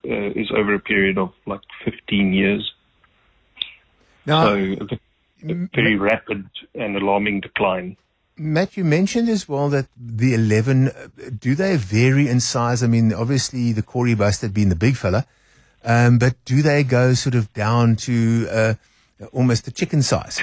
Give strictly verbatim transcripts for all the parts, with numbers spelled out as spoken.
uh, is over a period of like fifteen years. Now, so a, a very M- rapid and alarming decline. Matt, you mentioned as well that the eleven, do they vary in size? I mean, obviously the Kori bustard being the big fella, um, but do they go sort of down to uh, almost a chicken size?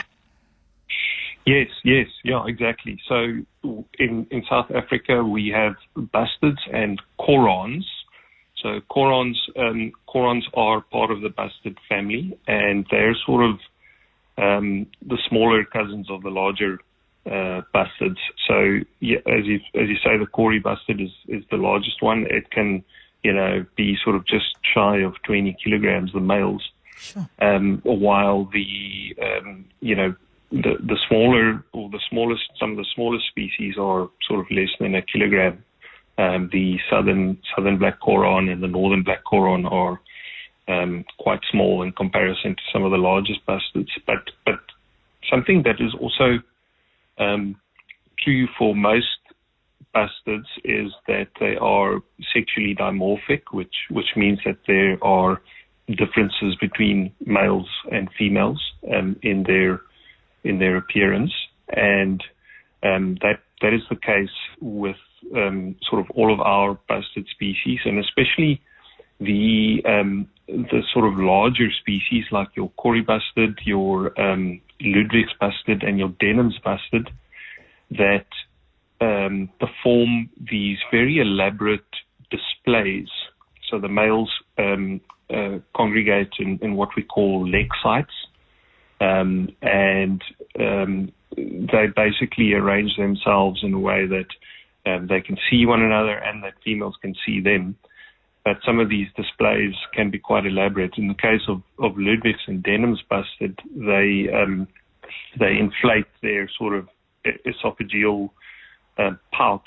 Yes, yes, yeah, exactly. So in, in South Africa, we have bustards and korans. So korans, um, korans are part of the bustard family, and they're sort of um, the smaller cousins of the larger uh, bustards. So yeah, as you as you say, the Kori bustard is, is the largest one. It can, you know, be sort of just shy of twenty kilograms, the males. Sure. Um, while the, um, you know, The, the smaller or the smallest, some of the smallest species are sort of less than a kilogram. Um, the southern southern black koran and the northern black koran are um, quite small in comparison to some of the largest bustards. But but something that is also um, true for most bustards is that they are sexually dimorphic, which which means that there are differences between males and females um, in their in their appearance, and um, that that is the case with um, sort of all of our bustard species, and especially the um, the sort of larger species like your Kori bustard, your um, Ludwig's bustard, and your Denham's bustard, that um, perform these very elaborate displays. So the males um, uh, congregate in, in what we call leg sites. Um, and um, they basically arrange themselves in a way that um, they can see one another and that females can see them. But some of these displays can be quite elaborate. In the case of, of Ludwig's and Denham's bustard, they um, they inflate their sort of esophageal uh, pouch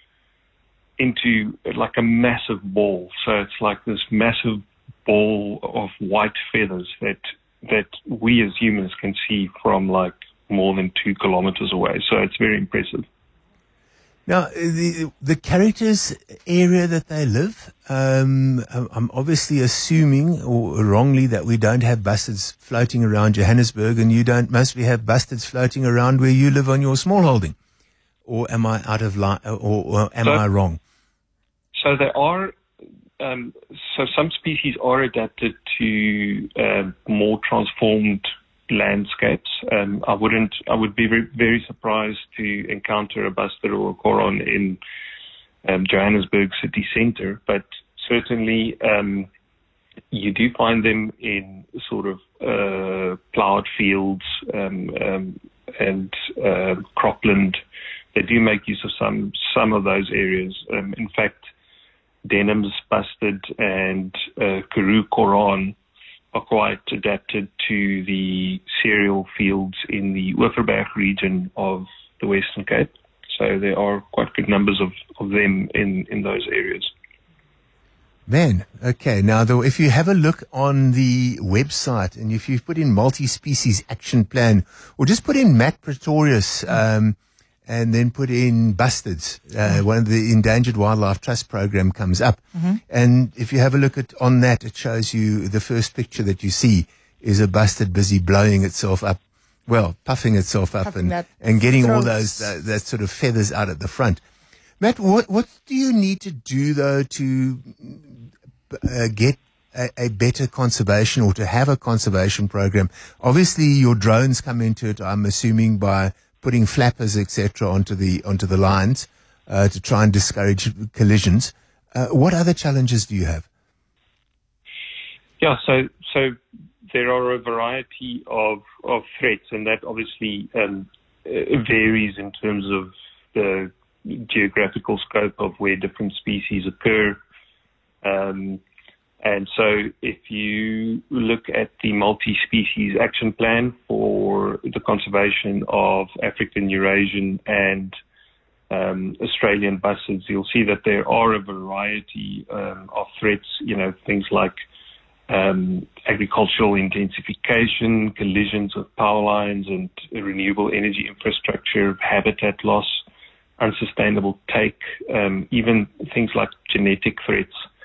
into like a massive ball. So it's like this massive ball of white feathers that that we as humans can see from like more than two kilometers away. So it's very impressive. Now, the the characters area that they live, um, I'm obviously assuming, or wrongly, that we don't have bustards floating around Johannesburg, and you don't mostly have bustards floating around where you live on your small holding. Or am I out of line, or, or am so, I wrong? So there are... Um, so some species are adapted to uh, more transformed landscapes. Um, I wouldn't. I would be very, very surprised to encounter a bustard or a koran in um, Johannesburg city centre, but certainly um, you do find them in sort of uh, ploughed fields um, um, and uh, cropland. They do make use of some some of those areas. Um, in fact, Denham's bustard and uh, Karoo koran are quite adapted to the cereal fields in the Overberg region of the Western Cape. So there are quite good numbers of, of them in, in those areas. Man, okay. Now, though, if you have a look on the website and if you've put in multi-species action plan, or just put in Matt Pretorius, um, and then put in bustards, uh, one of the Endangered Wildlife Trust program comes up. Mm-hmm. And if you have a look at on that, it shows you the first picture that you see is a bustard busy blowing itself up, well, puffing itself up Puffing and, and getting all those, uh, that sort of feathers out at the front. Matt, what, what do you need to do though to uh, get a, a better conservation or to have a conservation program? Obviously your drones come into it, I'm assuming, by putting flappers, et cetera, onto the onto the lines uh, to try and discourage collisions. Uh, what other challenges do you have? Yeah, so so there are a variety of, of threats, and that obviously um, varies in terms of the geographical scope of where different species occur. Um, And so if you look at the multi-species action plan for the conservation of African, Eurasian, and um, Australian bustards, you'll see that there are a variety um, of threats, you know, things like um, agricultural intensification, collisions with power lines and renewable energy infrastructure, habitat loss, unsustainable take, um, even things like genetic threats.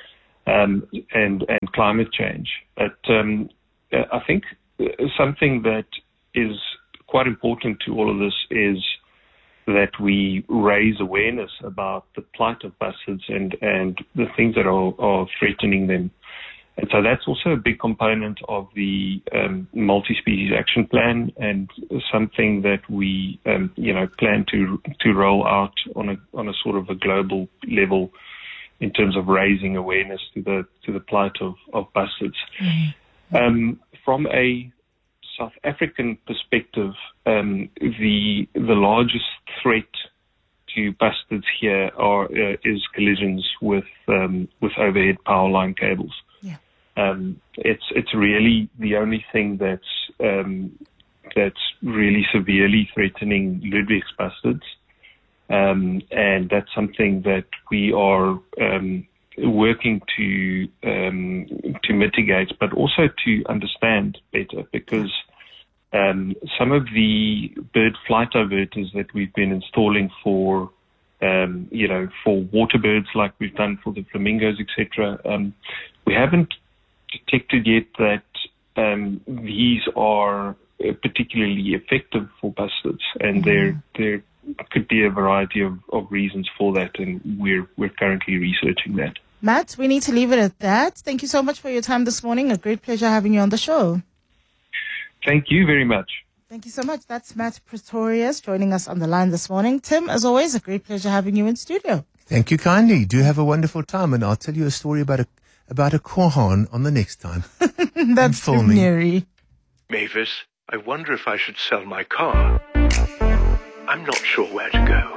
um, and and climate change. But um, I think something that is quite important to all of this is that we raise awareness about the plight of bustards and, and the things that are, are threatening them. And so that's also a big component of the um, multi-species action plan, and something that we, um, you know, plan to to roll out on a on a sort of a global level in terms of raising awareness to the to the plight of of bustards. Mm-hmm. Um, from a South African perspective, um, the the largest threat to bustards here are uh, is collisions with um, with overhead power line cables. Yeah. Um, it's it's really the only thing that's um, that's really severely threatening Ludwig's bustards, um, and that's something that we are um, working to um, to mitigate, but also to understand better, because um, some of the bird flight diverters that we've been installing for um, you know for water birds, like we've done for the flamingos, et cetera, um, we haven't detected yet that um, these are particularly effective for bustards, and mm-hmm. there there could be a variety of, of reasons for that, and we're we're currently researching that. Matt, we need to leave it at that. Thank you so much for your time this morning. A great pleasure having you on the show. Thank you very much. Thank you so much. That's Matt Pretorius joining us on the line this morning. Tim, as always, a great pleasure having you in studio. Thank you kindly. Do have a wonderful time, and I'll tell you a story about a about a Kohan on the next time. That's too Mary. Mavis, I wonder if I should sell my car. I'm not sure where to go.